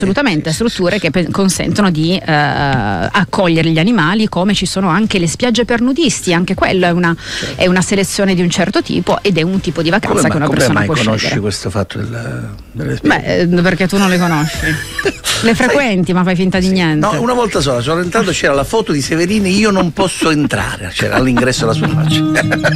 Assolutamente, strutture che consentono di accogliere gli animali, come ci sono anche le spiagge per nudisti, anche quello è una selezione di un certo tipo ed è un tipo di vacanza che una persona può scegliere. Come mai conosci questo fatto delle spiagge? Beh, perché tu non le conosci. Le frequenti, ma fai finta di niente. No, una volta sola sono entrato, c'era la foto di Severini, io non posso entrare, c'era all'ingresso la sua faccia.